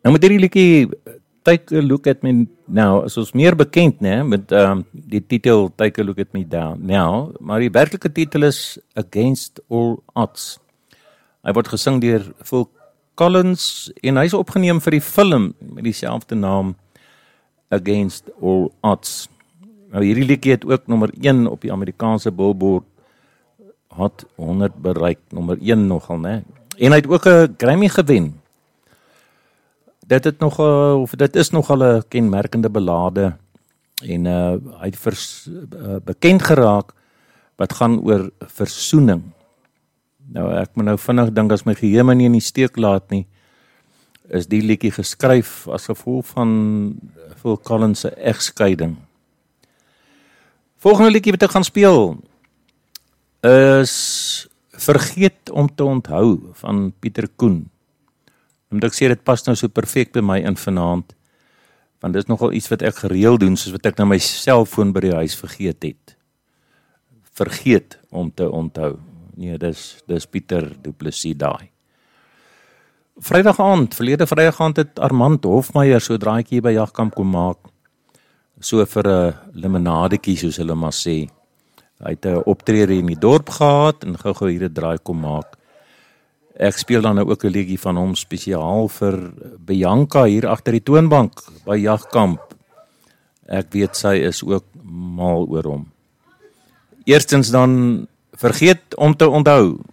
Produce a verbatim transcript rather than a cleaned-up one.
Nou met hierdie liedjie Take a Look at Me Now, is ons meer bekend, né, met um, die titel Take a Look at Me Down Now, maar die werklike titel is Against All Odds. Hy word gesing deur Phil Collins en hy is opgeneem vir die film met dieselfde naam Against All Odds. Nou hierdie liedjie het ook nommer een op die Amerikaanse Billboard Hot honderd bereik, nommer een nogal, né? En hy het ook 'n Grammy gewen. Dit het nog of dit is nogal 'n kenmerkende ballade en uh, hy het vers, uh, bekend geraak wat gaan oor versoening. Nou ek moet nou vinnig dink as my geheue my nie in die steek laat nie, is die liedjie geskryf as gevolg van Phil Collins se egskeiding. Volgende liedjie wat ek gaan speel is Vergeet om te onthou van Pieter Koen. Omdat ek sê dit pas nou so perfek by my in vanaand, want dit is nogal iets wat ek gereeld doen, soos wat ek nou my selfoon by die huis vergeet het. Vergeet om te onthou. Nee, dis, dis Pieter Du Plessis daai. Vrydag aand, verlede Vrydag aand het Armand Hofmeyer so 'n draaitjie by Jagkamp kom maak, so vir 'n limonadetjie soos hulle maar sê. Hy het 'n optrede in die dorp gehad en gou-gou hier 'n draai kom maak. Ek speel dan nou ook 'n liedjie van hom spesiaal vir Bianca hier agter die toonbank by Jagkamp. Ek weet sy is ook mal oor hom. Eerstens dan Vergeet om te onthou